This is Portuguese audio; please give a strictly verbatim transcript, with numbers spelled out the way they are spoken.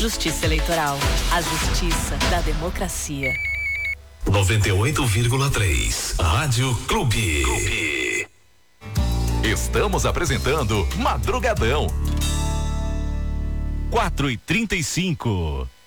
Justiça Eleitoral, a justiça da democracia. noventa e oito vírgula três Rádio Clube. Clube. Estamos apresentando Madrugadão. quatro e trinta e cinco.